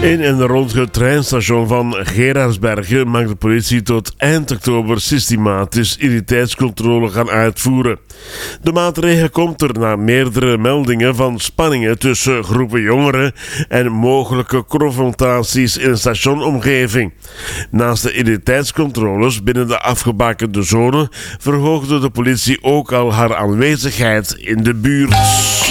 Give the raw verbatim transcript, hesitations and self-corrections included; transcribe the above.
In en rond het treinstation van Geraardsbergen mag de politie tot eind oktober systematisch identiteitscontrole gaan uitvoeren. De maatregel komt er na meerdere meldingen van spanningen tussen groepen jongeren en mogelijke confrontaties in een stationomgeving. Naast de identiteitscontroles binnen de afgebakende zone verhoogde de politie ook al haar aanwezigheid in de buurt.